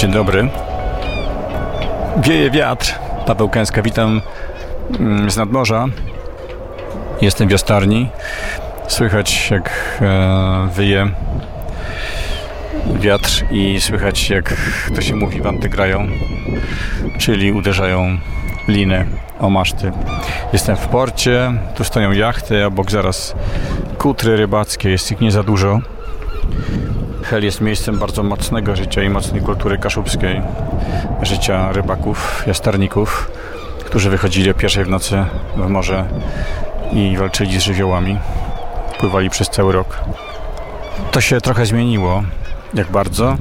Dzień dobry. Wieje wiatr. Paweł Kęska, witam z nadmorza. Jestem w Jastarni. Słychać jak wyje wiatr i słychać jak to się mówi, wanty grają, czyli uderzają liny o maszty. Jestem w porcie, tu stoją jachty, obok zaraz kutry rybackie, jest ich nie za dużo. Hel jest miejscem bardzo mocnego życia i mocnej kultury kaszubskiej, życia rybaków, jastarników, którzy wychodzili o 1:00 w nocy w morze i walczyli z żywiołami. Pływali przez cały rok. To się trochę zmieniło. Jak bardzo?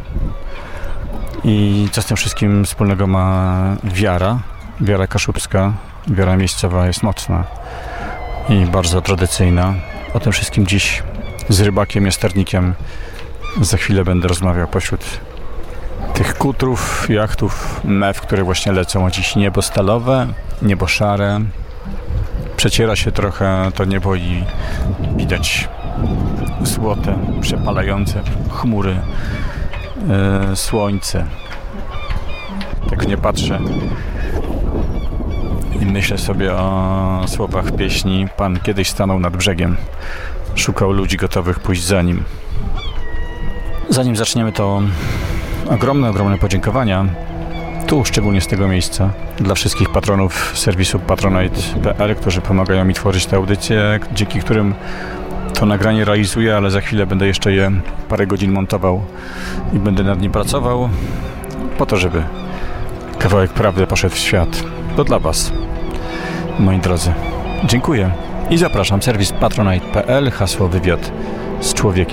I co z tym wszystkim wspólnego ma wiara? Wiara kaszubska, wiara miejscowa jest mocna i bardzo tradycyjna. O tym wszystkim dziś z rybakiem, jastarnikiem za chwilę będę rozmawiał pośród tych kutrów, jachtów, mew, które właśnie lecą. A dziś niebo stalowe, niebo szare. Przeciera się trochę to niebo i widać złote, przepalające chmury, słońce. Tak nie patrzę i myślę sobie o słowach pieśni. Pan kiedyś stanął nad brzegiem, szukał ludzi gotowych pójść za nim. Zanim zaczniemy, to ogromne podziękowania tu, szczególnie z tego miejsca, dla wszystkich patronów serwisu patronite.pl, którzy pomagają mi tworzyć te audycje, dzięki którym to nagranie realizuję, ale za chwilę będę jeszcze je parę godzin montował i będę nad nim pracował po to, żeby kawałek prawdy poszedł w świat. To dla Was, moi drodzy. Dziękuję i zapraszam. Serwis patronite.pl, hasło wywiad z człowiekiem.